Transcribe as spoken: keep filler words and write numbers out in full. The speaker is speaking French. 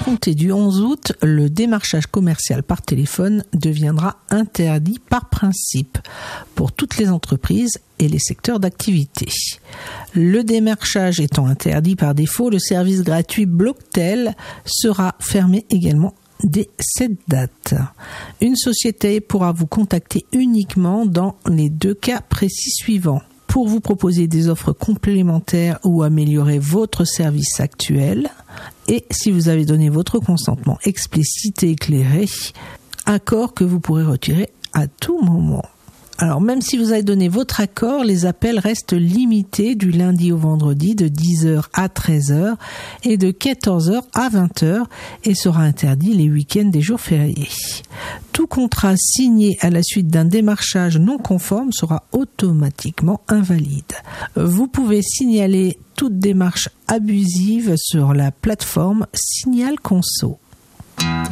compter du onze août, le démarchage commercial par téléphone deviendra interdit par principe pour toutes les entreprises et les secteurs d'activité. Le démarchage étant interdit par défaut, le service gratuit Blocktel sera fermé également dès cette date. Une société pourra vous contacter uniquement dans les deux cas précis suivants. Pour vous proposer des offres complémentaires ou améliorer votre service actuel, et si vous avez donné votre consentement explicite et éclairé, accord que vous pourrez retirer à tout moment. Alors même si vous avez donné votre accord, les appels restent limités du lundi au vendredi de dix heures à treize heures et de quatorze heures à vingt heures et sera interdit les week-ends des jours fériés. Tout contrat signé à la suite d'un démarchage non conforme sera automatiquement invalide. Vous pouvez signaler toute démarche abusive sur la plateforme Signal Conso.